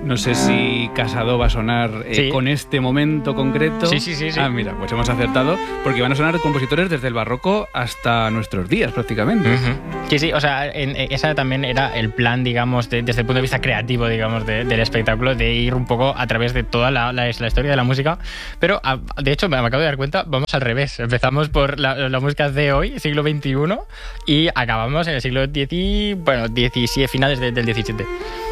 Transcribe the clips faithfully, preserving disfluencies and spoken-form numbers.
No sé si Casado va a sonar eh, sí. con este momento concreto. Sí, sí, sí, sí. Ah, mira, pues hemos acertado, porque van a sonar compositores desde el barroco hasta nuestros días, prácticamente. Uh-huh. Sí, sí, o sea, en, en, esa también era el plan, digamos, de, desde el punto de vista creativo, digamos, de, del espectáculo, de ir un poco a través de toda la, la, la historia de la música. Pero, a, de hecho, me acabo de dar cuenta, vamos al revés. Empezamos por la, la música de hoy, siglo veintiuno, y acabamos en el siglo diez, bueno, diecisiete, finales de, del diecisiete.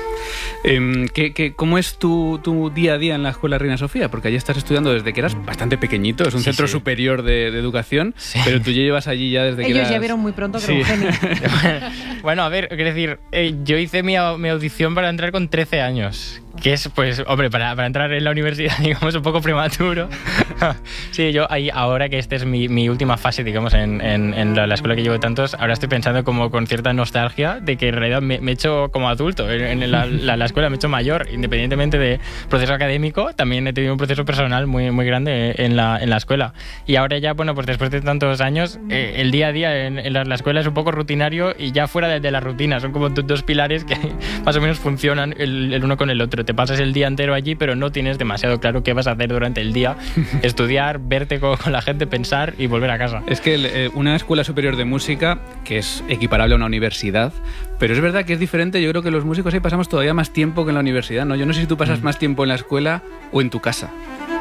Eh, ¿qué, qué, ¿Cómo es tu, tu día a día en la Escuela Reina Sofía? Porque allí estás estudiando desde que eras bastante pequeñito, es un sí, centro sí. superior de, de educación, sí. pero tú ya llevas allí ya desde que Ellos eras... ya vieron muy pronto que sí. era un genio. Bueno, a ver, quiero decir, eh, yo hice mi, mi audición para entrar con trece años, que es, pues, hombre, para, para entrar en la universidad, digamos, un poco prematuro. Sí, yo ahí, ahora que esta es mi, mi última fase, digamos, en, en, en la, la escuela que llevo tantos, ahora estoy pensando como con cierta nostalgia de que en realidad me, me he hecho como adulto en, en la, la, la escuela, me he hecho mayor, independientemente de proceso académico, también he tenido un proceso personal muy, muy grande en la, en la escuela. Y ahora ya, bueno, pues después de tantos años, eh, el día a día en, en la, la escuela es un poco rutinario y ya fuera de, de la rutina, son como dos pilares que más o menos funcionan el, el uno con el otro. Te pasas el día entero allí, pero no tienes demasiado claro qué vas a hacer durante el día. Estudiar, verte con, con la gente, pensar y volver a casa. Es que eh, una escuela superior de música, que es equiparable a una universidad, pero es verdad que es diferente. Yo creo que los músicos ahí pasamos todavía más tiempo que en la universidad, ¿no? Yo no sé si tú pasas mm. más tiempo en la escuela o en tu casa.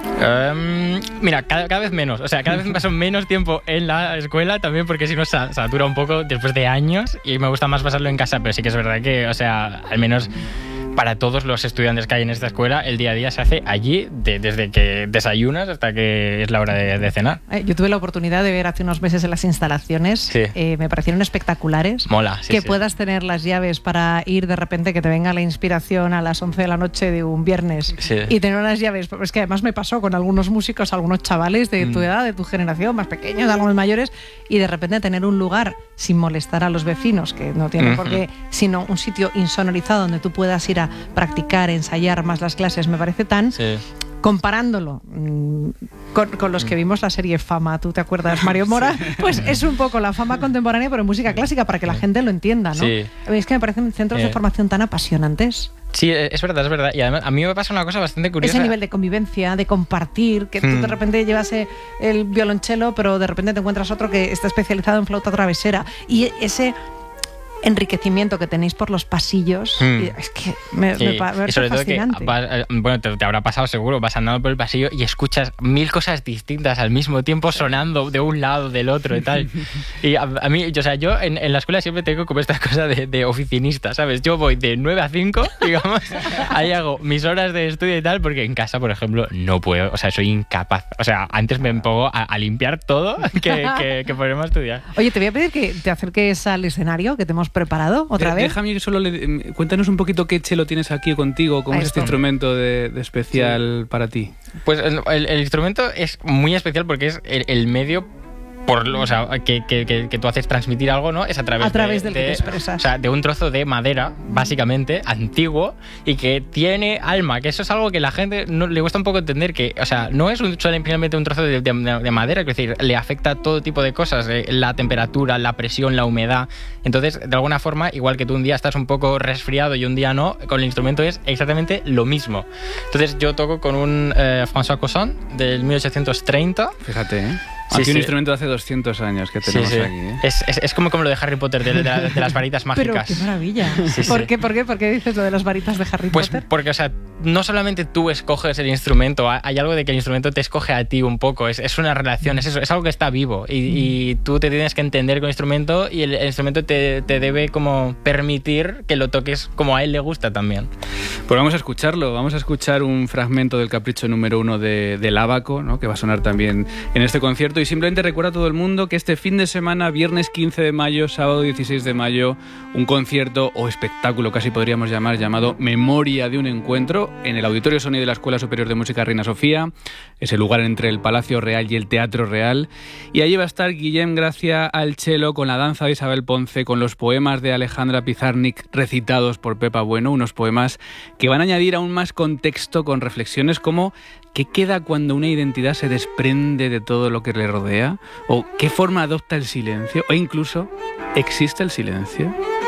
Um, mira, cada, cada vez menos. O sea, cada vez paso menos tiempo en la escuela, también porque si no se satura un poco después de años y me gusta más pasarlo en casa, pero sí que es verdad que, o sea, al menos... para todos los estudiantes que hay en esta escuela, el día a día se hace allí, de, desde que desayunas hasta que es la hora de, de cenar. Eh, yo tuve la oportunidad de ver hace unos meses en las instalaciones, sí. eh, me parecieron espectaculares. Mola, sí, Que sí. puedas tener las llaves para ir de repente, que te venga la inspiración a las once de la noche de un viernes sí. y tener unas llaves. Es que además me pasó con algunos músicos, algunos chavales de tu mm. edad, de tu generación, más pequeños, algunos mayores, y de repente tener un lugar sin molestar a los vecinos, que no tienen mm-hmm. por qué, sino un sitio insonorizado donde tú puedas ir a practicar, ensayar más las clases, me parece tan... Sí. Comparándolo mmm, con, con los que vimos la serie Fama, ¿tú te acuerdas, Mario Mora? Sí. Pues es un poco la fama contemporánea, pero en música clásica, para que la gente lo entienda, ¿no? Sí. Es que me parecen centros eh. de formación tan apasionantes. Sí, es verdad, es verdad. Y además a mí me pasa una cosa bastante curiosa. Ese nivel de convivencia, de compartir, que hmm. tú de repente llevas el violonchelo, pero de repente te encuentras otro que está especializado en flauta travesera. Y ese... enriquecimiento que tenéis por los pasillos, mm. y es que me, sí. me, me parece y sobre fascinante. Todo que vas, bueno, te, te habrá pasado seguro, vas andando por el pasillo y escuchas mil cosas distintas al mismo tiempo sonando de un lado, del otro y tal. Y a, a mí, o sea, yo en, en la escuela siempre tengo como esta cosa de, de oficinista, ¿sabes? Yo voy de nueve a cinco, digamos, ahí hago mis horas de estudio y tal, porque en casa, por ejemplo, no puedo, o sea, soy incapaz. O sea, antes me pongo a, a limpiar todo que, que, que ponerme a estudiar. Oye, te voy a pedir que te acerques al escenario, que te hemos preparado otra de, vez. Déjame que solo le, cuéntanos un poquito qué chelo tienes aquí contigo, cómo Ahí es este está. instrumento de, de especial sí. para ti. Pues el, el, el instrumento es muy especial porque es el, el medio por lo, o sea, que, que, que, que tú haces transmitir algo, ¿no? Es a través, a través de, del que te expresas. O sea, de un trozo de madera, básicamente, antiguo, y que tiene alma, que eso es algo que la gente no, le cuesta un poco entender, que, o sea, no es un, solamente un trozo de, de, de madera, es decir, le afecta todo tipo de cosas, eh, la temperatura, la presión, la humedad. Entonces, de alguna forma, igual que tú un día estás un poco resfriado y un día no, con el instrumento es exactamente lo mismo. Entonces, yo toco con un eh, François Cousin del mil ochocientos treinta. Fíjate, ¿eh? Sí, aquí sí. un instrumento de hace doscientos años que tenemos sí, sí. aquí. ¿eh? Es, es, es como, como lo de Harry Potter, de, de, de, de las varitas mágicas. Pero qué maravilla. Sí, sí. ¿Por qué, por qué, por qué dices lo de las varitas de Harry pues Potter? Porque, o sea, no solamente tú escoges el instrumento, hay algo de que el instrumento te escoge a ti un poco. Es, es una relación, es, eso, es algo que está vivo. Y, mm. y tú te tienes que entender con el instrumento y el, el instrumento te, te debe como permitir que lo toques como a él le gusta también. Pues vamos a escucharlo. Vamos a escuchar un fragmento del capricho número uno de, del Ábaco, ¿no? Que va a sonar también en este concierto. Y simplemente recuerda a todo el mundo que este fin de semana, viernes quince de mayo, sábado dieciséis de mayo, un concierto o espectáculo, casi podríamos llamar, llamado Memoria de un Encuentro, en el Auditorio Sony de la Escuela Superior de Música Reina Sofía. Es el lugar entre el Palacio Real y el Teatro Real. Y allí va a estar Guillem Gracia al cello, con la danza de Isabel Ponce, con los poemas de Alejandra Pizarnik recitados por Pepa Bueno, unos poemas que van a añadir aún más contexto, con reflexiones como ¿qué queda cuando una identidad se desprende de todo lo que le rodea? ¿O qué forma adopta el silencio? ¿O incluso existe el silencio?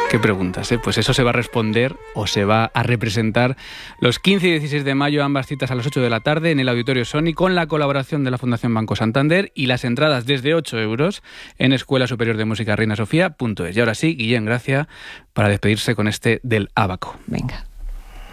Qué preguntas, ¿eh? Pues eso se va a responder o se va a representar los quince y dieciséis de mayo, ambas citas a las ocho de la tarde en el Auditorio Sony, con la colaboración de la Fundación Banco Santander, y las entradas desde ocho euros en Escuela Superior de Música reina sofía punto es. Y ahora sí, Guillén Gracia, para despedirse con este del Ábaco. Venga.